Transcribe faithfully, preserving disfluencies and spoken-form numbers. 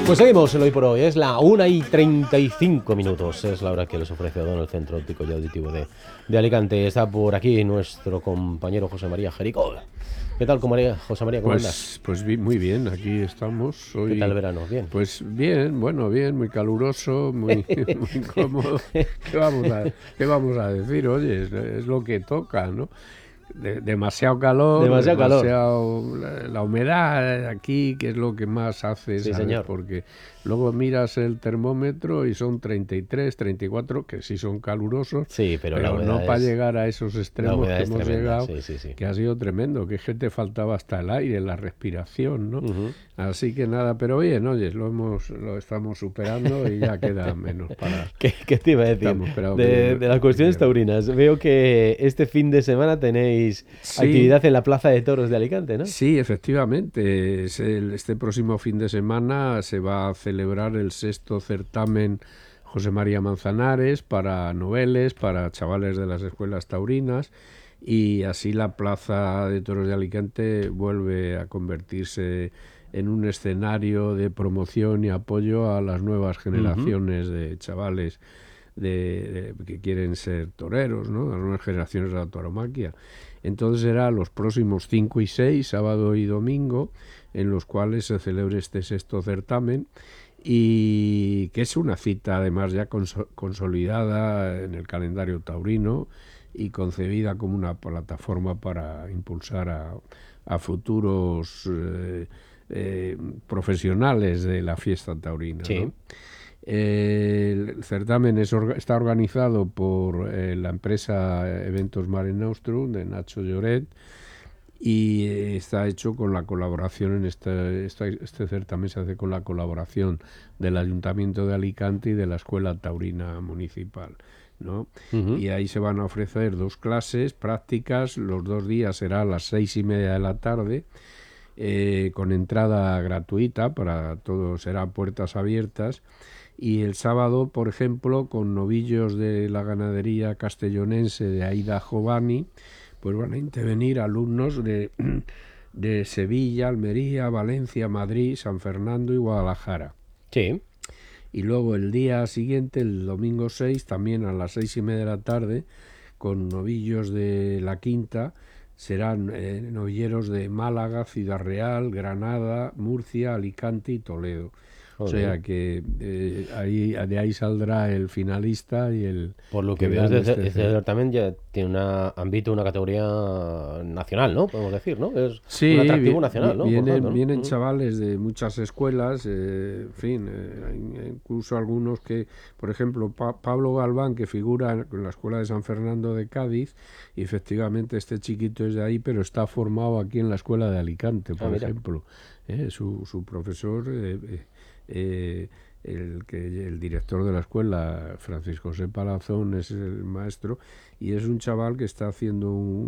Pues seguimos en Hoy por Hoy, es la una y treinta y cinco minutos, es la hora que les ofrece Odón, el Centro Óptico y Auditivo de, de Alicante. Está por aquí nuestro compañero José María Jericó. ¿Qué tal, José María? ¿Cómo andas? Pues, pues vi- muy bien, aquí estamos. Hoy, ¿Qué tal el verano? ¿Bien? Pues bien, bueno, bien, muy caluroso, muy, muy cómodo. ¿Qué vamos a, qué vamos a decir? Oye, es, es lo que toca, ¿no? De- demasiado calor, Demasiado calor. demasiado la, la humedad aquí, que es lo que más hace, Sí, ¿sabes? señor. Porque luego miras el termómetro y son treinta y tres, treinta y cuatro, que sí son calurosos, Sí, pero, la pero humedad no para es, llegar a esos la extremos humedad que es hemos tremenda. llegado, Sí, sí, sí. que ha sido tremendo, que es que te faltaba hasta el aire, la respiración, ¿no? Ujú. Así que nada, pero bien, oye, lo hemos, lo estamos superando y ya queda menos para... ¿Qué, qué te iba a decir? Estamos, esperando que De, llegue de las el cuestiones invierno. taurinas, veo que este fin de semana tenéis Sí, actividad en la Plaza de Toros de Alicante, ¿no? sí, efectivamente. Es el- este próximo fin de semana se va a celebrar el sexto certamen José María Manzanares para noveles, para chavales de las escuelas taurinas, y así la Plaza de Toros de Alicante vuelve a convertirse en un escenario de promoción y apoyo a las nuevas Ujú. generaciones de chavales de, de- que quieren ser toreros, ¿no? Las nuevas generaciones de la tauromaquia. Entonces será los próximos cinco y seis, sábado y domingo, en los cuales se celebre este sexto certamen, y que es una cita además ya cons- consolidada en el calendario taurino y concebida como una plataforma para impulsar a, a futuros eh, eh, profesionales de la fiesta taurina, Sí. ¿no? Eh, el certamen es orga- está organizado por eh, la empresa Eventos Mare Nostrum de Nacho Lloret, y eh, está hecho con la colaboración en este, este, este certamen se hace con la colaboración del Ayuntamiento de Alicante y de la Escuela Taurina Municipal, ¿no? Ujú. Y ahí se van a ofrecer dos clases prácticas, los dos días será a las seis y media de la tarde, eh, con entrada gratuita para todos, será puertas abiertas. Y el sábado, por ejemplo, con novillos de la ganadería castellonense de Aida Jovani, pues van a intervenir alumnos de, de Sevilla, Almería, Valencia, Madrid, San Fernando y Guadalajara. Sí. Y luego el día siguiente, el domingo seis, también a las seis y media de la tarde, con novillos de la Quinta, serán eh, novilleros de Málaga, Ciudad Real, Granada, Murcia, Alicante y Toledo. O Joder. sea que eh, ahí, de ahí saldrá el finalista y el Por lo que que veo, gane este, este este cer- certamen ya tiene una ámbito, una categoría nacional, ¿no? Podemos decir, ¿no? Es un Sí, atractivo vi- vi- nacional, ¿no? Por tanto, vienen, ¿no? vienen Ujú. chavales de muchas escuelas, eh, en fin, eh, hay incluso algunos que, por ejemplo, Pa- Pablo Galván, que figura en la Escuela de San Fernando de Cádiz, y efectivamente este chiquito es de ahí, pero está formado aquí en la Escuela de Alicante, Ah, por mira. ejemplo. Eh, su, su profesor, eh, eh, eh, el, que, el director de la escuela, Francisco José Palazón, es el maestro, y es un chaval que está haciendo un